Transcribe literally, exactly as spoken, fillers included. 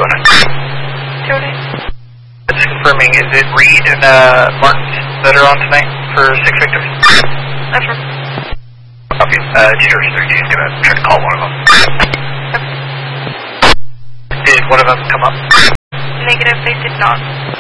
ahead. Jody? Just confirming, is it Reed and uh, Martin that are on tonight for six victims? That's right. Okay, uh, Cheetah's thirty is going to try to call one of them. Did one of them come up? Negative, they did not.